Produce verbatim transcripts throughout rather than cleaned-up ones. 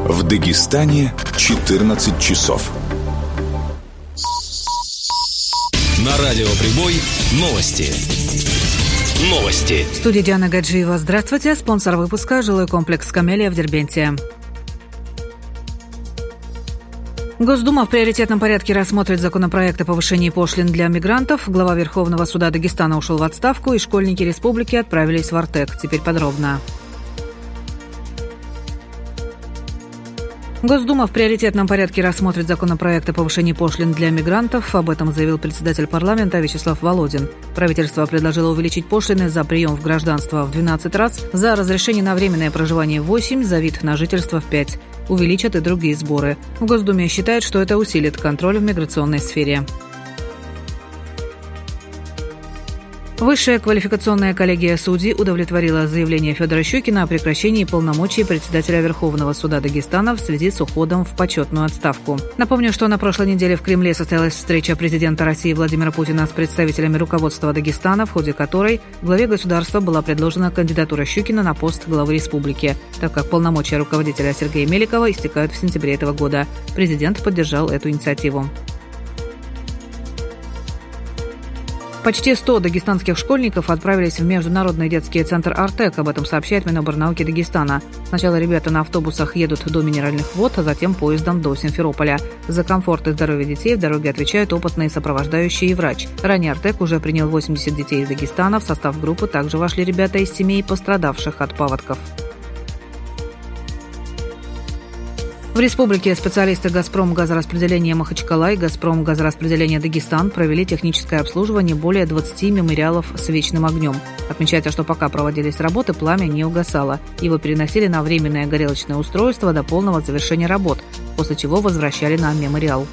В Дагестане четырнадцать часов. На радио «Прибой» новости. Новости. В студии Диана Гаджиева. Здравствуйте. Спонсор выпуска – жилой комплекс «Камелия» в Дербенте. Госдума в приоритетном порядке рассмотрит законопроект о повышении пошлин для мигрантов. Глава Верховного суда Дагестана ушел в отставку, и школьники республики отправились в Артек. Теперь подробно. Госдума в приоритетном порядке рассмотрит законопроект о повышении пошлин для мигрантов. Об этом заявил председатель парламента Вячеслав Володин. Правительство предложило увеличить пошлины за прием в гражданство в двенадцать раз, за разрешение на временное проживание в восемь, за вид на жительство в пять. Увеличат и другие сборы. В Госдуме считают, что это усилит контроль в миграционной сфере. Высшая квалификационная коллегия судей удовлетворила заявление Федора Щукина о прекращении полномочий председателя Верховного суда Дагестана в связи с уходом в почетную отставку. Напомню, что на прошлой неделе в Кремле состоялась встреча президента России Владимира Путина с представителями руководства Дагестана, в ходе которой главе государства была предложена кандидатура Щукина на пост главы республики, так как полномочия руководителя Сергея Меликова истекают в сентябре этого года. Президент поддержал эту инициативу. Почти сто дагестанских школьников отправились в Международный детский центр «Артек». Об этом сообщает Миноборнауки Дагестана. Сначала ребята на автобусах едут до Минеральных вод, а затем поездом до Симферополя. За комфорт и здоровье детей в дороге отвечают опытные сопровождающие и врач. Ранее «Артек» уже принял восемьдесят детей из Дагестана. В состав группы также вошли ребята из семей, пострадавших от паводков. В республике специалисты «Газпром» газораспределения Махачкала и «Газпром» газораспределения Дагестан провели техническое обслуживание более двадцати мемориалов с вечным огнем. Отмечается, что пока проводились работы, пламя не угасало. Его переносили на временное горелочное устройство до полного завершения работ, после чего возвращали на мемориал.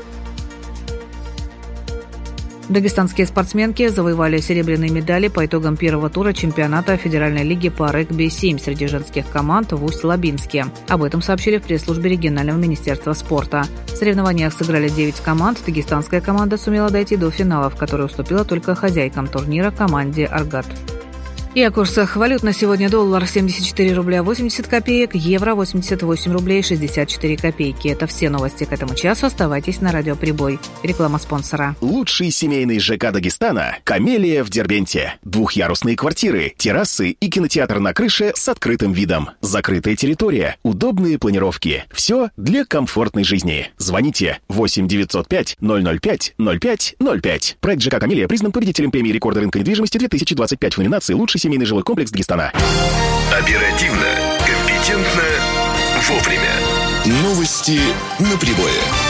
Дагестанские спортсменки завоевали серебряные медали по итогам первого тура чемпионата Федеральной лиги по регби-семь среди женских команд в Усть-Лабинске. Об этом сообщили в пресс-службе регионального министерства спорта. В соревнованиях сыграли девять команд. Дагестанская команда сумела дойти до финала, в которой уступила только хозяйкам турнира команде «Аргат». И о курсах валют на сегодня: доллар семьдесят четыре рубля восемьдесят копеек, евро восемьдесят восемь рублей шестьдесят четыре копейки. Это все новости к этому часу. Оставайтесь на радио «Прибой». Реклама спонсора. Лучший семейный ЖК Дагестана – «Камелия» в Дербенте. Двухъярусные квартиры, террасы и кинотеатр на крыше с открытым видом. Закрытая территория, удобные планировки. Все для комфортной жизни. Звоните восемь девятьсот пять ноль ноль пять ноль пять ноль пять. Проект ЖК «Камелия» признан победителем премии рекорда рынка недвижимости две тысячи двадцать пять в номинации «Лучший семейный жилой комплекс Дагестана». Оперативно, компетентно, вовремя. Новости на Прибое.